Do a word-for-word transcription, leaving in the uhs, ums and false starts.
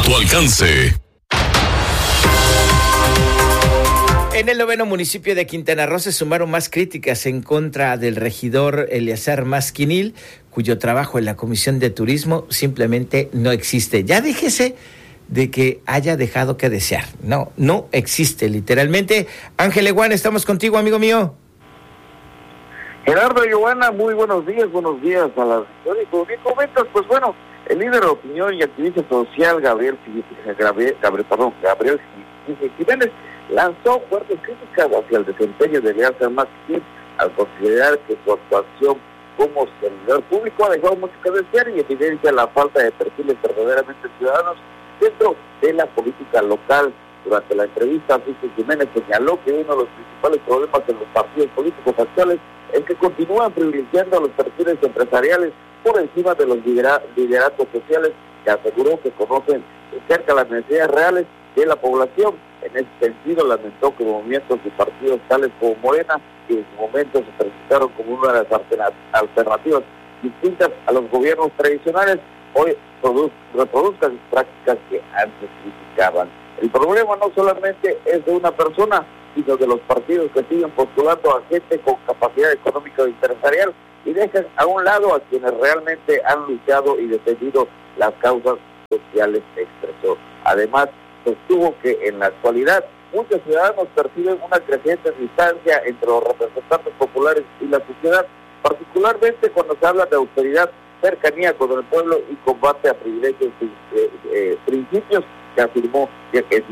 a tu alcance. En el noveno municipio de Quintana Roo se sumaron más críticas en contra del regidor Eleazar Masquinil, cuyo trabajo en la Comisión de Turismo simplemente no existe. Ya déjese de que haya dejado que desear. No, no existe, literalmente. Ángel Eguán, estamos contigo, amigo mío. Gerardo y Giovanna, muy buenos días, buenos días a la y como bien comentas, pues bueno, el líder de opinión y activista social Gabriel Gabriel, Gabriel, perdón, Gabriel Jiménez lanzó fuertes críticas hacia el desempeño de Eleazar Masquinil al considerar que su actuación como servidor público ha dejado mucho que desear y evidencia la falta de perfiles verdaderamente ciudadanos dentro de la política local. Durante la entrevista, Francisco Jiménez señaló que uno de los principales problemas en los partidos políticos actuales es que continúan privilegiando a los perfiles empresariales por encima de los lidera- liderazgos sociales, que aseguró que conocen de cerca las necesidades reales de la población. En ese sentido, lamentó que movimientos y partidos tales como Morena, que en su momento se presentaron como una de las altern- alternativas distintas a los gobiernos tradicionales, hoy produ- reproduzcan prácticas que antes criticaban. El problema no solamente es de una persona, sino de los partidos que siguen postulando a gente con capacidad económica o empresarial y dejan a un lado a quienes realmente han luchado y defendido las causas sociales, expresó. Además, sostuvo que en la actualidad muchos ciudadanos perciben una creciente distancia entre los representantes populares y la sociedad, particularmente cuando se habla de austeridad, cercanía con el pueblo y combate a privilegios y eh, eh, principios que afirmó que es